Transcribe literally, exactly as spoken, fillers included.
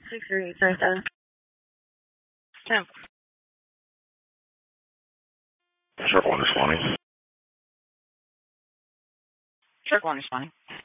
Six three seven seven. Ten. Circle one is twenty. Circle one is twenty.